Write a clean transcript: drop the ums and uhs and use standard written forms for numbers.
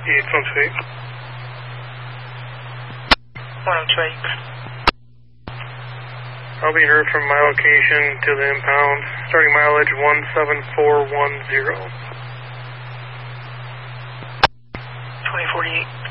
128. 128. I'll be here from my location to the impound, starting mileage 17410. 2048.